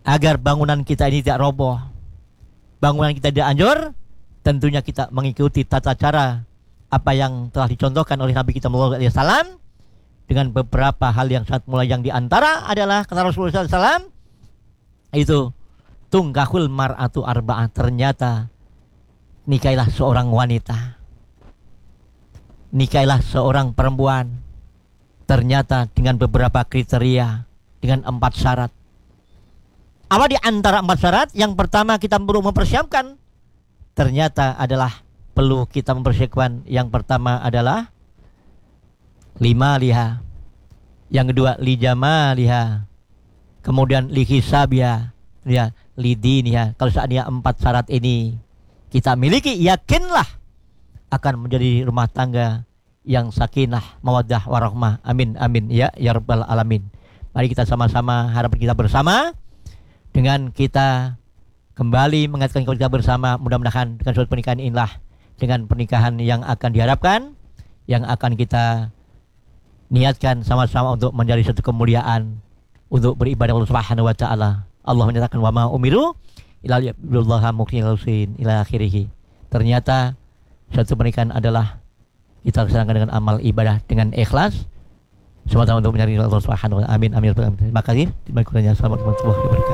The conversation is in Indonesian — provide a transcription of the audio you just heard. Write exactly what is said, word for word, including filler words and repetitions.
agar bangunan kita ini tidak roboh, bangunan kita tidak hancur, tentunya kita mengikuti tata cara apa yang telah dicontohkan oleh Nabi kita Muhammad shallallahu alaihi wasallam dengan beberapa hal yang sangat mulai. Yang diantara adalah kata Rasulullah shallallahu alaihi wasallam itu tungkahul mar'atu arba'ah, ternyata nikailah seorang wanita, nikailah seorang perempuan ternyata dengan beberapa kriteria, dengan empat syarat. Apa di antara empat syarat? Yang pertama kita perlu mempersiapkan, ternyata adalah perlu kita mempersiapkan. Yang pertama adalah lima liha, yang kedua lijama liha, kemudian lihisabiha, ya lidiniha. Kalau seandainya empat syarat ini kita miliki, yakinlah akan menjadi rumah tangga yang sakinah, mawaddah, warahmah. Amin, amin ya ya rabbal alamin. Mari kita sama-sama, harapan kita bersama dengan kita kembali mengingatkan kita bersama, mudah-mudahan dengan suatu pernikahan inilah, dengan pernikahan yang akan diharapkan, yang akan kita niatkan sama-sama untuk menjadi satu kemuliaan untuk beribadah Allah Subhanahu wa taala. Allah menyatakan wa ma umiru illa liya'budullaha mukhlishin ila akhirih. Ternyata satu pernikahan adalah kita laksanakan dengan amal ibadah dengan ikhlas semata untuk mencari Allah Subhanahu wa taala. Amin amin. Terima kasih. Terima kasih. Assalamualaikum warahmatullahi wabarakatuh.